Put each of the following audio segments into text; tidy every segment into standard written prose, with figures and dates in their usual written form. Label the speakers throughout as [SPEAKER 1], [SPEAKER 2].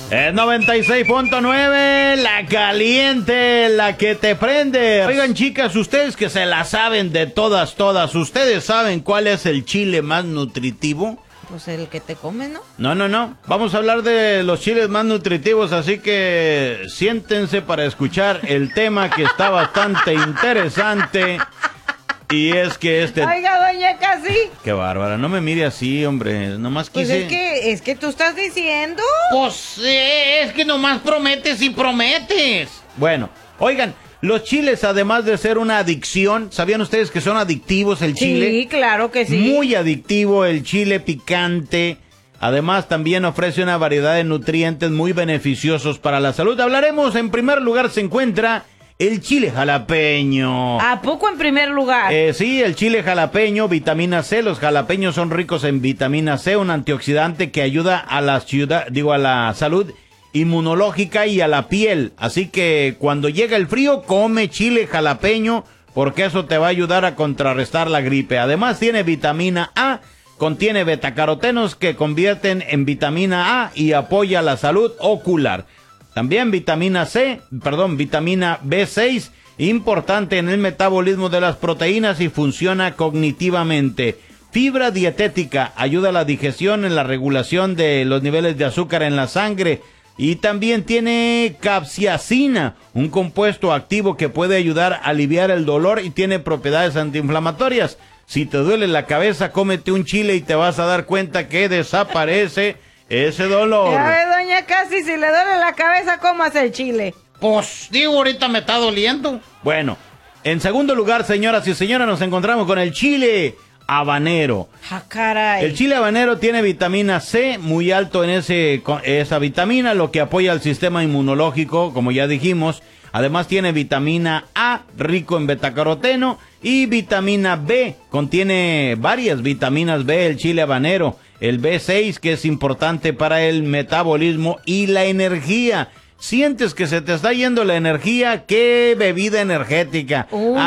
[SPEAKER 1] Es 96.9, la caliente, la que te prende. Oigan, chicas, ustedes que se la saben de todas, ¿ustedes saben cuál es el chile más nutritivo?
[SPEAKER 2] Pues el que te comes, ¿no?
[SPEAKER 1] No. Vamos a hablar de los chiles más nutritivos, así que siéntense para escuchar el tema que está bastante interesante. Y es que
[SPEAKER 2] Oiga, doña Casi.
[SPEAKER 1] Qué bárbara, no me mire así, hombre, nomás quise...
[SPEAKER 2] Pues es que tú estás diciendo.
[SPEAKER 1] Pues es que nomás prometes y prometes. Bueno, oigan, los chiles, además de ser una adicción, ¿sabían ustedes que son adictivos el chile?
[SPEAKER 2] Sí, claro que sí.
[SPEAKER 1] Muy adictivo el chile picante. Además, también ofrece una variedad de nutrientes muy beneficiosos para la salud. Hablaremos, en primer lugar, se encuentra el chile jalapeño.
[SPEAKER 2] ¿A poco en primer lugar?
[SPEAKER 1] Sí, el chile jalapeño, vitamina C. Los jalapeños son ricos en vitamina C, un antioxidante que ayuda a la salud inmunológica y a la piel. Así que cuando llega el frío, come chile jalapeño, porque eso te va a ayudar a contrarrestar la gripe. Además, tiene vitamina A, contiene betacarotenos que convierten en vitamina A y apoya la salud ocular. También vitamina B6, importante en el metabolismo de las proteínas y funciona cognitivamente. Fibra dietética, ayuda a la digestión, en la regulación de los niveles de azúcar en la sangre. Y también tiene capsaicina, un compuesto activo que puede ayudar a aliviar el dolor y tiene propiedades antiinflamatorias. Si te duele la cabeza, cómete un chile y te vas a dar cuenta que desaparece ese dolor.
[SPEAKER 2] Ya ve, doña Casi, si le duele la cabeza, comas el chile.
[SPEAKER 1] Pues, digo, ahorita me está doliendo. Bueno, en segundo lugar, señoras y señores, nos encontramos con el chile habanero.
[SPEAKER 2] ¡Ah, caray!
[SPEAKER 1] El chile habanero tiene vitamina C, muy alto en esa vitamina, lo que apoya al sistema inmunológico, como ya dijimos. Además tiene vitamina A, rico en betacaroteno, y vitamina B. Contiene varias vitaminas B el chile habanero. El B6, que es importante para el metabolismo y la energía. ¿Sientes que se te está yendo la energía? ¡Qué bebida energética!
[SPEAKER 2] Un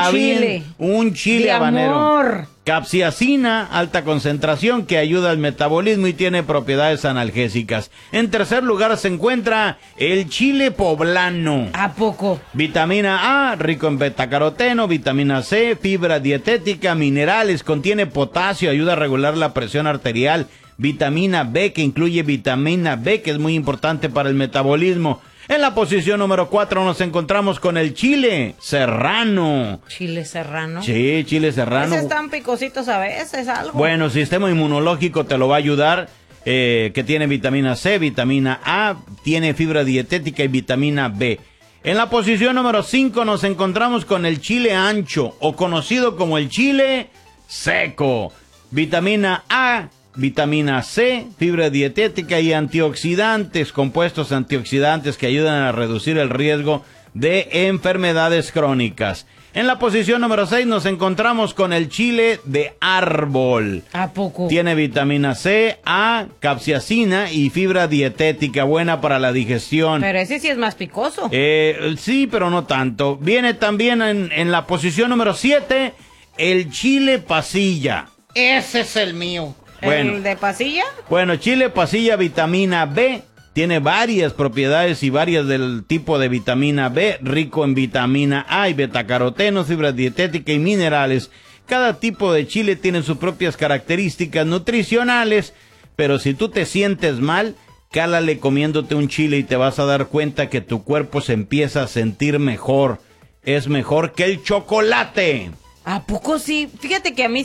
[SPEAKER 1] chile
[SPEAKER 2] de
[SPEAKER 1] habanero.
[SPEAKER 2] Amor.
[SPEAKER 1] Capsaicina, alta concentración, que ayuda al metabolismo y tiene propiedades analgésicas. En tercer lugar se encuentra el chile poblano.
[SPEAKER 2] ¿A poco?
[SPEAKER 1] Vitamina A, rico en betacaroteno, vitamina C, fibra dietética, minerales, contiene potasio, ayuda a regular la presión arterial. Vitamina B, que incluye vitamina B, que es muy importante para el metabolismo. En la posición número 4 nos encontramos con el chile serrano.
[SPEAKER 2] ¿Chile serrano?
[SPEAKER 1] Sí, chile serrano.
[SPEAKER 2] Esos están picositos a veces, algo.
[SPEAKER 1] Bueno, sistema inmunológico te lo va a ayudar, que tiene vitamina C, vitamina A, tiene fibra dietética y vitamina B. En la posición número 5 nos encontramos con el chile ancho, o conocido como el chile seco. Vitamina A, vitamina C, fibra dietética y antioxidantes, compuestos antioxidantes que ayudan a reducir el riesgo de enfermedades crónicas. En la posición número 6 nos encontramos con el chile de árbol.
[SPEAKER 2] ¿A poco?
[SPEAKER 1] Tiene vitamina C, A, capsaicina y fibra dietética, buena para la digestión.
[SPEAKER 2] Pero ese sí es más picoso.
[SPEAKER 1] Sí, pero no tanto. Viene también en la posición número 7 el chile pasilla. Ese es el mío. Bueno,
[SPEAKER 2] ¿El de pasilla?
[SPEAKER 1] Bueno, chile pasilla, vitamina B. Tiene varias propiedades y varias del tipo de vitamina B, rico en vitamina A y betacaroteno, fibra dietética y minerales. Cada tipo de chile tiene sus propias características nutricionales, pero si tú te sientes mal, cálale comiéndote un chile y te vas a dar cuenta que tu cuerpo se empieza a sentir mejor. Es mejor que el chocolate.
[SPEAKER 2] ¿A poco sí? Fíjate que a mí